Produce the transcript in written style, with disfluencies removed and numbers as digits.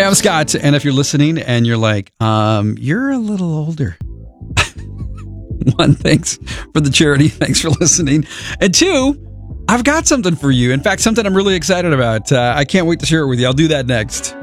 I'm Scott, and if you're listening and you're like, you're a little older. One, thanks for the charity. Thanks for listening. And two, I've got something for you. In fact, something I'm really excited about. I can't wait to share it with you. I'll do that next.